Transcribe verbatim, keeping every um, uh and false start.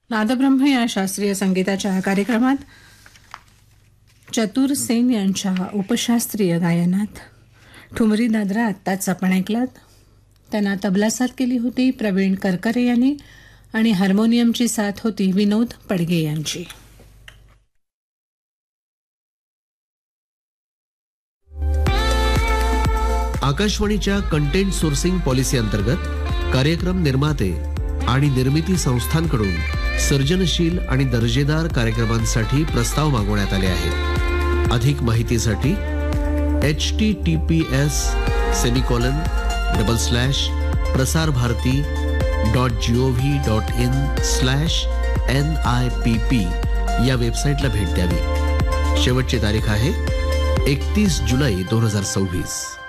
नादब्रह्म या शास्त्रीय संगीताच्या कार्यक्रमात चतुर सेन यांच्या उपशास्त्रीय गायनात ठुमरी दादरा आत्ताच आपण ऐकलात. त्यांना तबला साथ केली होती प्रवीण करकरे यांनी आणि हार्मोनियमची साथ होती विनोद पडगे यांची. आकाशवाणीच्या कंटेंट सोर्सिंग पॉलिसी अंतर्गत कार्यक्रम निर्माते आणि निर्मिती संस्थांकडून सर्जनशील आणि दर्जेदार कार्यक्रमांसाठी प्रस्ताव मागवण्यात आले आहेत. अधिक माहितीसाठी H T T P S semicolon double slash Prasar Bharati dot G O V dot in slash N I P P या वेबसाईटला भेट द्यावी. शेवटची तारीख आहे एकतीस जुलै दोन हजार सव्वीस.